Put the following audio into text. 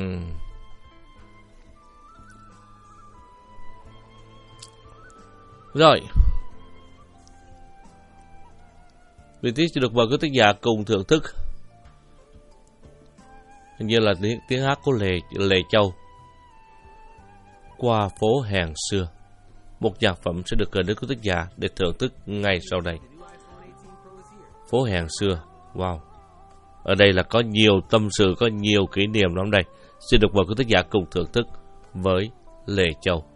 Rồi, vị trí sẽ được mời quý tác giả cùng thưởng thức. Hình như là tiếng hát của Lệ Châu, Qua phố hàng xưa. Một nhạc phẩm sẽ được gửi đến quý tác giả để thưởng thức ngay sau đây. Phố hàng xưa, wow. Ở đây là có nhiều tâm sự, có nhiều kỷ niệm lắm đây. Xin được mời quý tác giả cùng thưởng thức với Lệ Châu.